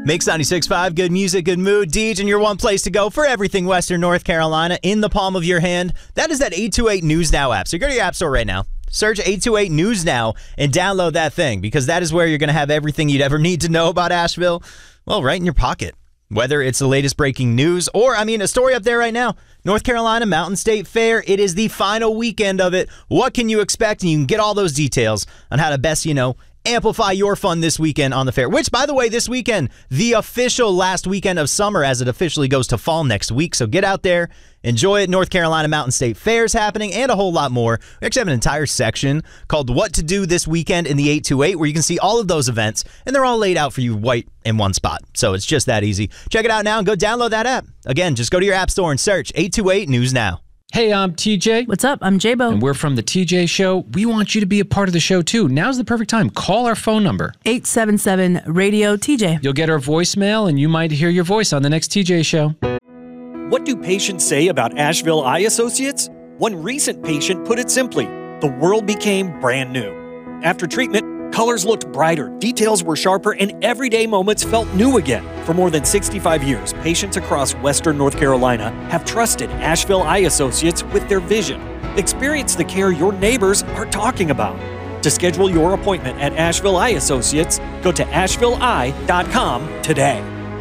Mix 96.5, good music, good mood. Deej, and your one place to go for everything Western North Carolina in the palm of your hand. That is that 828 News Now app. So go to your app store right now. Search 828 News Now and download that thing because that is where you're going to have everything you'd ever need to know about Asheville, well, right in your pocket. Whether it's the latest breaking news or, a story up there right now. North Carolina Mountain State Fair. It is the final weekend of it. What can you expect? And you can get all those details on how to best, amplify your fun this weekend on the fair, which, by the way, this weekend, the official last weekend of summer as it officially goes to fall next week. So get out there, enjoy it. North Carolina Mountain State Fair is happening and a whole lot more. We actually have an entire section called What to Do This Weekend in the 828 where you can see all of those events, and they're all laid out for you right in one spot. So it's just that easy. Check it out now and go download that app. Again, just go to your app store and search 828 News Now. Hey, I'm TJ. What's up? I'm J-Bo. And we're from the TJ Show. We want you to be a part of the show, too. Now's the perfect time. Call our phone number. 877-RADIO-TJ. You'll get our voicemail, and you might hear your voice on the next TJ Show. What do patients say about Asheville Eye Associates? One recent patient put it simply, the world became brand new. After treatment, colors looked brighter, details were sharper, and everyday moments felt new again. For more than 65 years, patients across Western North Carolina have trusted Asheville Eye Associates with their vision. Experience the care your neighbors are talking about. To schedule your appointment at Asheville Eye Associates, go to ashevilleeye.com today.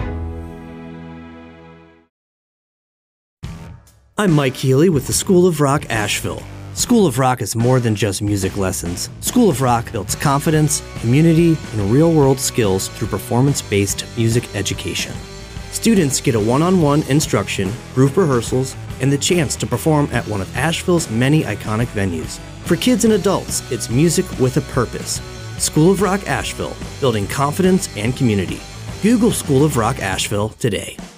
I'm Mike Healy with the School of Rock Asheville. School of Rock is more than just music lessons. School of Rock builds confidence, community, and real-world skills through performance-based music education. Students get a one-on-one instruction, group rehearsals, and the chance to perform at one of Asheville's many iconic venues. For kids and adults, it's music with a purpose. School of Rock Asheville, building confidence and community. Google School of Rock Asheville today.